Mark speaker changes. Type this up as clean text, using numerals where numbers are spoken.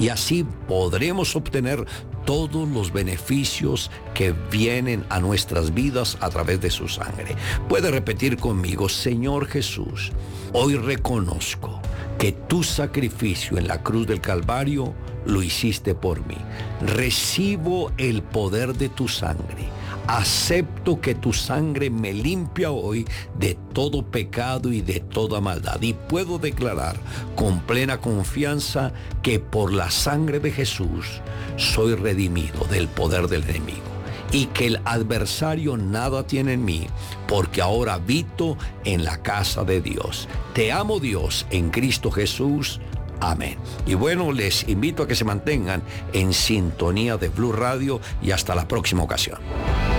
Speaker 1: y así podremos obtener todos los beneficios que vienen a nuestras vidas a través de su sangre. Puede repetir conmigo: Señor Jesús, hoy reconozco que tu sacrificio en la cruz del Calvario lo hiciste por mí. Recibo el poder de tu sangre. Acepto que tu sangre me limpia hoy de todo pecado y de toda maldad. Y puedo declarar con plena confianza que por la sangre de Jesús soy redimido del poder del enemigo. Y que el adversario nada tiene en mí, porque ahora habito en la casa de Dios. Te amo, Dios, en Cristo Jesús. Amén. Y bueno, les invito a que se mantengan en sintonía de Blue Radio y hasta la próxima ocasión.